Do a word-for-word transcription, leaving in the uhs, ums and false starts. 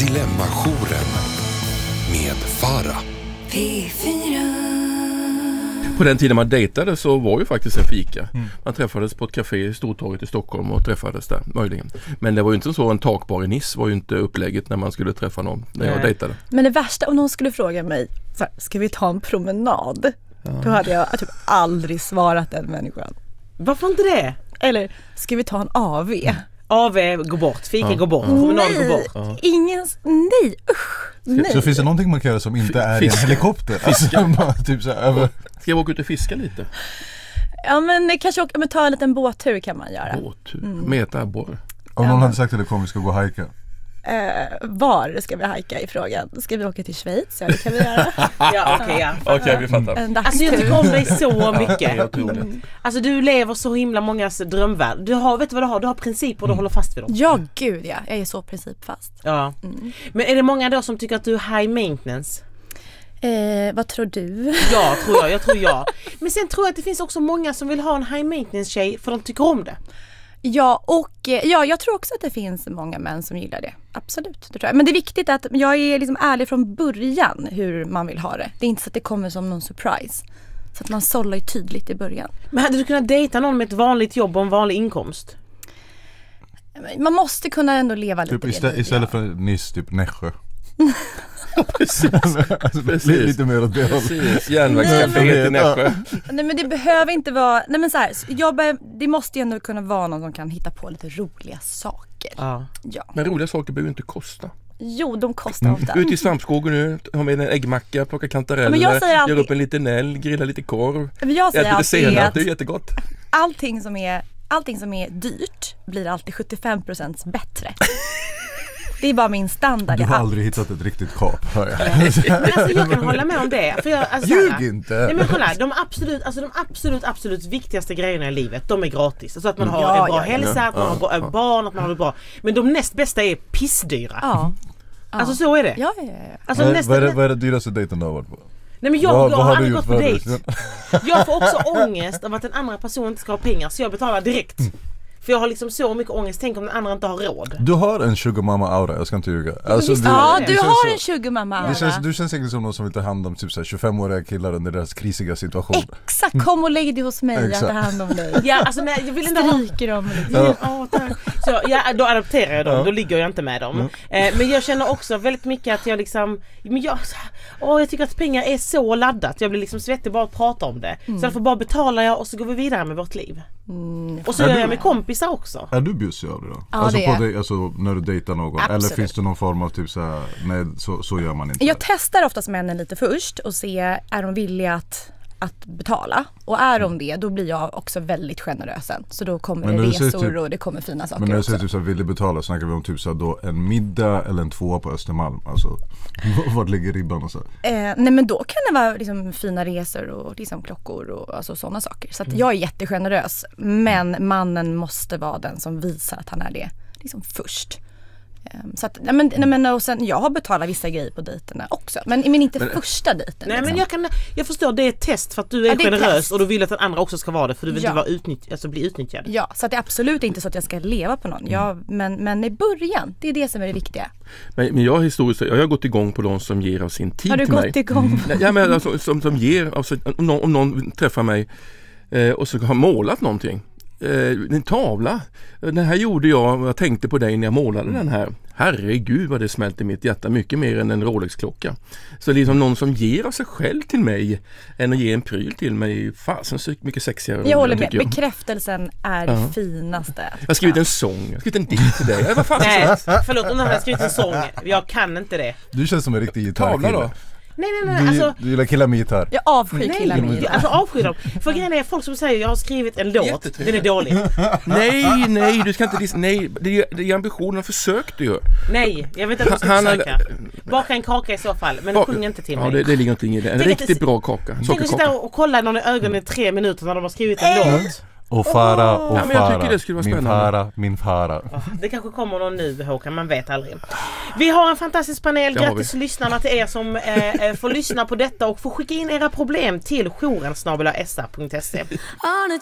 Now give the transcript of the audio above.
Dilemmajouren med Farah. P fyra. På den tiden man dejtade så var ju faktiskt en fika. Mm. Man träffades på ett café i Stortorget i Stockholm och träffades där, möjligen. Men det var ju inte så, en takbar i Nice var ju inte upplägget när man skulle träffa någon när jag Nej. dejtade. Men det värsta, om någon skulle fråga mig, så här, ska vi ta en promenad? Ja. Då hade jag typ aldrig svarat den människan. Varför inte det? Eller, ska vi ta en A V? Mm. A V går bort, fika ja. går bort, ja. promenad nej, går bort. Ja. Ingen, nej, usch. Nej. Så finns det någonting man kan göra som inte är Fiska. i en helikopter? Alltså, bara, typ så här, över... Ska jag åka ut och fiska lite? Ja, men kanske åka, men ta en liten båttur kan man göra. Båttur? Mm. Meta abborre. Om någon ja. hade sagt att det kom, vi ska gå och hajka. Uh, var ska vi hajka i frågan? Ska vi åka till Schweiz? Ja, det kan vi göra. ja, okej, okay, ja. Okej, okay, vi fattar. En alltså jag tycker om dig så mycket. Jag tror det. Alltså du lever så himla mångas drömvärld. Du har, vet du vad du har? Du har principer och du mm. håller fast vid dem. Ja, gud ja. Jag är så principfast. Ja. Mm. Men är det många då som tycker att du är high maintenance? Eh, vad tror du? Ja, tror jag. Jag tror jag. Men sen tror jag att det finns också många som vill ha en high maintenance tjej för de tycker om det. Ja, och ja, jag tror också att det finns många män som gillar det. Absolut, det tror jag. Men det är viktigt att jag är liksom ärlig från början hur man vill ha det. Det är inte så att det kommer som någon surprise. Så att man sållar ju tydligt i början. Men hade du kunnat dejta någon med ett vanligt jobb och en vanlig inkomst? Man måste kunna ändå leva typ lite. Istället, istället för Nice, typ Nässjö. Precis. alltså, Precis. Lite mer åt det hållet. Järnvägscaféet i Nässjö. Nej, men det behöver inte vara. Nej, men så här, jag be, det måste ju ändå kunna vara någon som kan hitta på lite roliga saker. Ah. Ja. Men roliga saker behöver inte kosta. Jo, de kostar ofta. Ut i svampskogen nu, har med en äggmacka, plocka kantareller, ja, alltid, gör upp en liten älg, grilla lite korv. Men jag säger alltid senare, att det är jättegott. Allting som är allting som är dyrt blir alltid sjuttiofem procent bättre. Det är bara min standard. Du har aldrig hittat ett riktigt kap, hör jag. Men alltså jag kan hålla med om det. För jag, alltså, Ljug inte! Nej, men kolla, de absolut, alltså, de absolut, absolut viktigaste grejerna i livet, de är gratis. Alltså att man har ja, en bra ja, hälsa, ja, att man ja, har bra, ja. barn, att man har det bra. Men de näst bästa är pissdyra. Ja. Alltså så är det. Ja, ja, ja. Alltså, vad, nästa, vad, är det, vad är det dyraste dejten du har varit på? Nej, men jag, vad, jag vad har har aldrig gått på förut? dejt. Jag får också ångest av att den andra personen inte ska ha pengar, så jag betalar direkt. För jag har liksom så mycket ångest. Tänk om den andra inte har råd. Du har en sugar mama aura, jag ska inte ljuga. Alltså, du, ja, du har så, en sugar mama aura. Det känns, du känns säkert som någon som vill ta hand om typ så här tjugofemåriga killar under deras krisiga situation. Exakt, kom och lägg dig hos mig. Exakt. Jag tar hand om dig. Ja, alltså nej, jag vill inte ha... Stryker dem lite. Ja. Ja, så ja, då adopterar jag dem, Ja. då ligger jag inte med dem. Mm. Eh, men jag känner också väldigt mycket att jag liksom, men jag, åh, jag tycker att pengar är så laddat. Jag blir liksom svettig bara att prata om det. Mm. Så därför bara betalar jag och så går vi vidare med vårt liv. Mm. Och så är gör jag med kompisar också. Är du bjussig av det då? Ja, alltså, det på är. dig, alltså när du dejtar någon? Absolut. Eller finns det någon form av typ så här, nej så, så gör man inte? Jag testar oftast männen lite först och se, är de villiga att, att betala? Och är de det, då blir jag också väldigt generös sen. Så då kommer Men det när du resor säger typ- och det kommer fina saker Men när du också. säger typ så här, vill du betala, snackar vi om typ så här, då en middag eller en tvåa på Östermalm? Alltså, vart ligger ribban och så? Eh, nej, men då kan det vara liksom fina resor och liksom klockor och alltså sådana saker. Så att jag är jättegenerös. Men mannen måste vara den som visar att han är det liksom först. Eh, så att, nej, men, nej, men, och sen, jag har betalat vissa grejer på dejterna också. Men, men inte men, första dejten. Nej, liksom. men jag, kan, jag förstår, det är ett test för att du är, ja, är generös test. och du vill att den andra också ska vara det. För du vill ja. inte vara utnytt, alltså bli utnyttjad. Ja, så att det är absolut inte så att jag ska leva på någon. Jag, men, men i början, det är det som är det viktiga. Men, men jag, historiskt, jag har gått igång på de som ger av sin tid har du till gått mig. Igång? Mm. Ja, men alltså, som, som ger, alltså, om, någon, om någon träffar mig eh, och så har målat någonting. Eh, en tavla. Den här gjorde jag, jag tänkte på dig när jag målade den här. Herregud vad det smälte i mitt hjärta, mycket mer än en Rolex-klocka. Så liksom någon som ger av sig själv till mig än att ge en pryl till mig, fasen så mycket sexigare. Jag håller med, jag. bekräftelsen är ja. det finaste. Jag har skrivit en sång, jag har skrivit en dikt till dig. Vad fan nej, förlåt, om någon har skrivit en sång, jag kan inte det. Du känns som en riktig gitarrkille. Tavla då? Nej, nej, nej, du, alltså, du gillar killar med gitarr. Jag avskyr killar med gitarr. Alltså avskyr dem. För grejen är folk som säger jag har skrivit en låt, den är dålig. Nej, nej, du ska inte dis- nej, det är, det är ambitionen, försök du gör. Nej, jag vet inte att du ska Han- försöka. Baka en kaka i så fall, men sjung inte till mig. Ja, det, det ligger någonting i det. En Tänk riktigt att det- bra kaka. Tänk att sitta och kolla någon i ögonen i tre minuter när de har skrivit en låt. Och fara, och Ja, men jag tycker fara. det skulle vara Min spännande. fara, min fara. Det kanske kommer någon nu, Håkan, man vet aldrig. Vi har en fantastisk panel. Det har Grattis lyssnarna till er som eh, får lyssna på detta och får skicka in era problem till jouren snabel-a s a punkt se.